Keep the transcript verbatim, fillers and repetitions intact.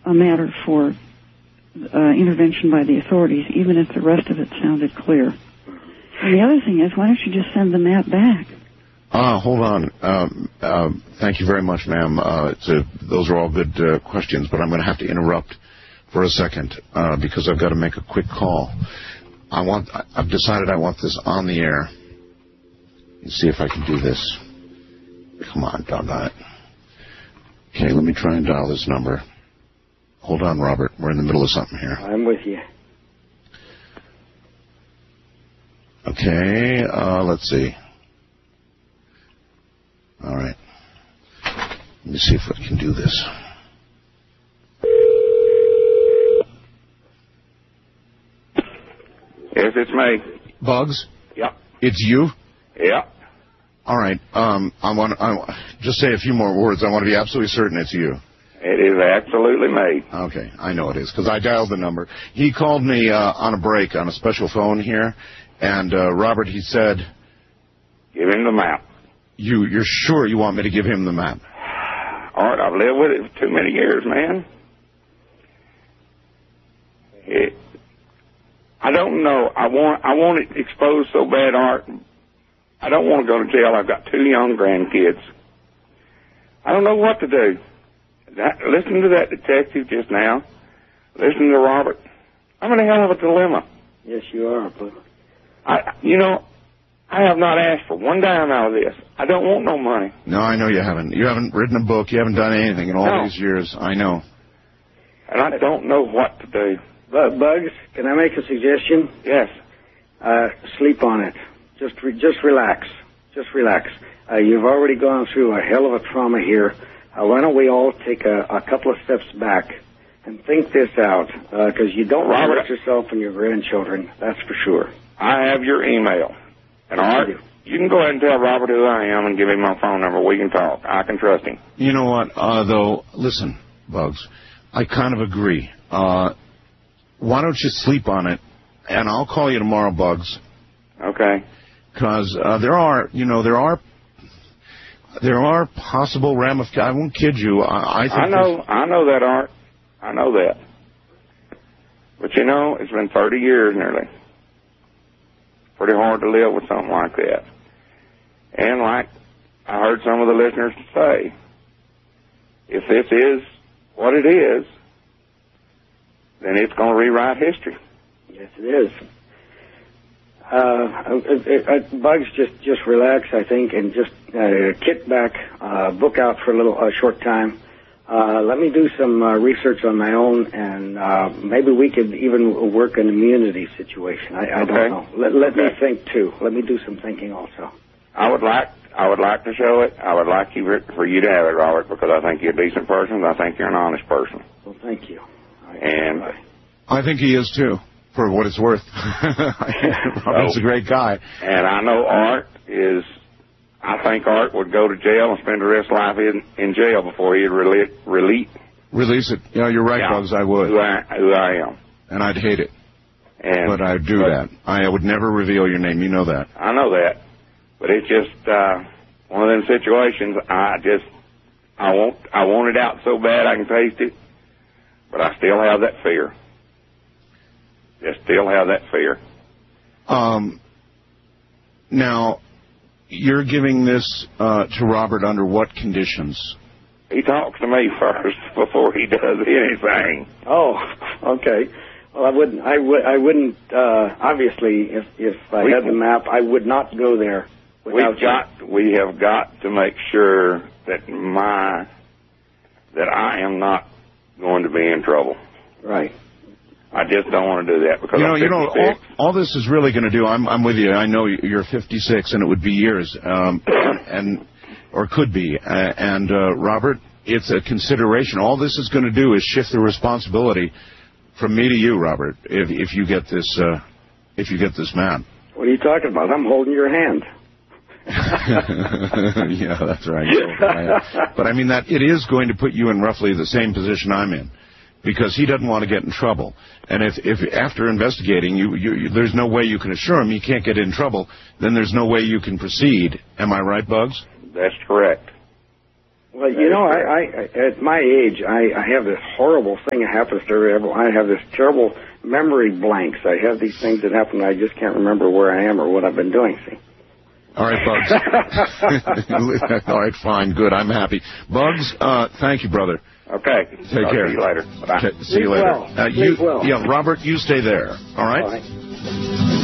a matter for uh, intervention by the authorities, even if the rest of it sounded clear. And the other thing is, why don't you just send the map back? Ah, uh, hold on. Um, uh, thank you very much, ma'am. Uh, those are all good uh, questions, but I'm going to have to interrupt for a second uh, because I've got to make a quick call. I want. I've decided I want this on the air. Let's see if I can do this. Come on, doggone it. Okay, let me try and dial this number. Hold on, Robert. We're in the middle of something here. I'm with you. Okay, uh, let's see. All right. Let me see if I can do this. Yes, it's me. Bugs? Yep. It's you? Yep. All right. Um, I want to just say a few more words. I want to be absolutely certain it's you. It is absolutely me. Okay, I know it is because I dialed the number. He called me uh, on a break on a special phone here, and uh, Robert, he said, "Give him the map." You, you're sure you want me to give him the map? Art, I've lived with it for too many years, man. It, I don't know. I want I want it exposed so bad, Art. I don't want to go to jail. I've got two young grandkids. I don't know what to do. That, listen to that detective just now. Listen to Robert. I'm in a hell of a dilemma. Yes, you are, but I, you know, I have not asked for one dime out of this. I don't want no money. No, I know you haven't. You haven't written a book. You haven't done anything in all no. these years. I know. And I don't know what to do. But Bugs, can I make a suggestion? Yes. Uh, sleep on it. Just, re- just relax. Just relax. Uh, you've already gone through a hell of a trauma here. Uh, why don't we all take a, a couple of steps back and think this out? Because uh, you don't want to hurt yourself and your grandchildren. That's for sure. I have your email. And Art, you can go ahead and tell Robert who I am and give him my phone number. We can talk. I can trust him. You know what, uh, though? Listen, Bugs, I kind of agree. Uh, why don't you sleep on it, and I'll call you tomorrow, Bugs. Okay. Because uh, there are, you know, there are, there are possible ramifications. I won't kid you. I, I, think I know, I know that, Art. I know that. But you know, it's been thirty years nearly. Pretty hard to live with something like that. And like I heard some of the listeners say, if this is what it is, then it's going to rewrite history. Yes, it is. Uh, it, it, it, Bugs, just, just relax, I think, and just uh, kick back, uh, book out for a little uh, short time. Uh, let me do some uh, research on my own, and uh, maybe we could even work an immunity situation. I, I okay. don't know. Let, let okay. me think too. Let me do some thinking also. I would like, I would like to show it. I would like you for you to have it, Robert, because I think you're a decent person. And I think you're an honest person. Well, thank you. Right. And Bye. I think he is too, for what it's worth. Robert's a great guy. And I know Art is. I think Art would go to jail and spend the rest of life in, in jail before he'd release release release it. Yeah, you're right, yeah, Bugs. I would. Who I, who I am. And I'd hate it. And, but I'd do but, that. I would never reveal your name. You know that. I know that. But it's just uh, one of them situations. I just I want I want it out so bad I can taste it, but I still have that fear. Just still have that fear. Um. Now. You're giving this uh, to Robert under what conditions? He talks to me first before he does anything. Oh, okay. Well, I wouldn't. I would. I wouldn't. Uh, obviously, if if I we, had the map, I would not go there. We've got. We have got to make sure that my that I am not going to be in trouble. Right. I just don't want to do that because you know, I'm you know, all, all this is really going to do. I'm, I'm with you. I know you're fifty-six, and it would be years, um, and or could be. Uh, and uh, Robert, it's a consideration. All this is going to do is shift the responsibility from me to you, Robert. If if you get this, uh, if you get this map. What are you talking about? I'm holding your hand. Yeah, that's right. But I mean that it is going to put you in roughly the same position I'm in. Because he doesn't want to get in trouble. And if, if after investigating, you, you, you, there's no way you can assure him he can't get in trouble, then there's no way you can proceed. Am I right, Bugs? That's correct. Well, you know, I, I at my age, I, I have this horrible thing that happens to everyone. I have this terrible memory blanks. I have these things that happen, and I just can't remember where I am or what I've been doing, see. All right, Bugs. All right, fine, good. I'm happy. Bugs, uh, thank you, brother. Okay. Take I'll care. See you later. Bye. Okay, see you later. Well. Uh, you, well. Yeah, Robert, you stay there. All right? All right.